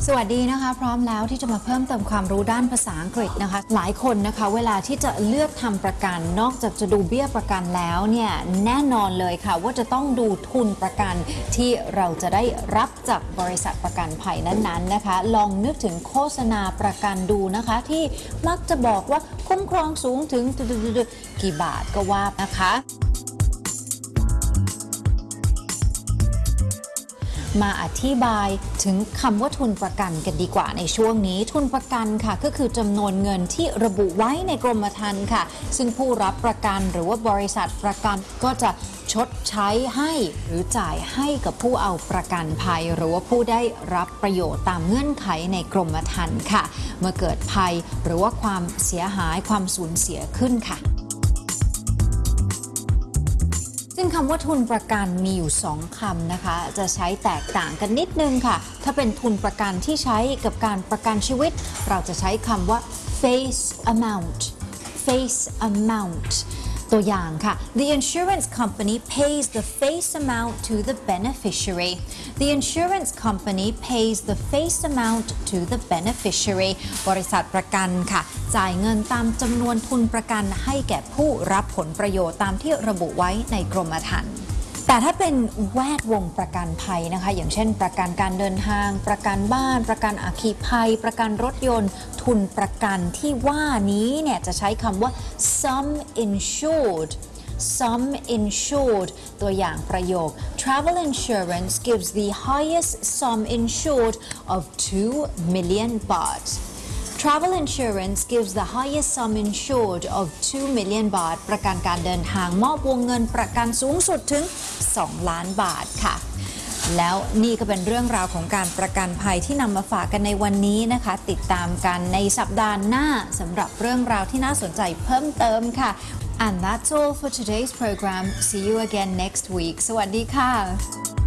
วัสดีนะคะพร้อมแล้วที่จะมาเพิ่มเติมความรู้ด้านภาษาอังกฤษนะคะหลายคนนะคะเวลาที่จะเลือกทำประกันนอกจากจะดูเบี้ยประกันแล้วเนี่ยแน่นอนเลยค่ะว่าจะต้องดูทุนประกันที่เราจะได้รับจากบริษัทประกันภัยนั้นๆนะคะลองนึกถึงโฆษณาประกันดูนะคะที่มักจะบอกว่าคุ้มครองสูงถึงกี่บาทก็ว่านะคะมาอธิบายถึงคำว่าทุนประกันกันดีกว่าในช่วงนี้ทุนประกันค่ะก็คือจำนวนเงินที่ระบุไว้ในกรมธรรม์ค่ะซึ่งผู้รับประกันหรือว่าบริษัทประกันก็จะชดใช้ให้หรือจ่ายให้กับผู้เอาประกันภัยหรือว่าผู้ได้รับประโยชน์ตามเงื่อนไขในกรมธรรม์ค่ะเมื่อเกิดภัยหรือว่าความเสียหายความสูญเสียขึ้นค่ะซึ่งคำว่าทุนประกันมีอยู่2คำนะคะจะใช้แตกต่างกันนิดนึงค่ะถ้าเป็นทุนประกันที่ใช้กับการประกันชีวิตเราจะใช้คำว่า face amount ตัวอย่างค่ะ The insurance company pays the face amount to the beneficiary The insurance company pays the face amount to the beneficiary บริษัทประกันค่ะจ่ายเงินตามจำนวนทุนประกันให้แก่ผู้รับผลประโยชน์ตามที่ระบุไว้ในกรมธรรม์แต่ถ้าเป็นแวดวงประกันภัยนะคะอย่างเช่นประกันการเดินทางประกันบ้านประกันอัคคีภัยประกันรถยนต์ทุนประกันที่ว่านี้เนี่ยจะใช้คำว่า sum insured ตัวอย่างประโยค Travel insurance gives the highest sum insured of 2 million baht Travel insurance gives the highest sum insured of 2 million baht ประกันการเดินทางมอบวงเงินประกันสูงสุดถึง2 ล้านบาทค่ะแล้วนี่ก็เป็นเรื่องราวของการประกันภัยที่นำมาฝากกันในวันนี้นะคะติดตามกันในสัปดาห์หน้าสำหรับเรื่องราวที่น่าสนใจเพิ่มเติมค่ะ And that's all for today's program. See you again next week. สวัสดีค่ะ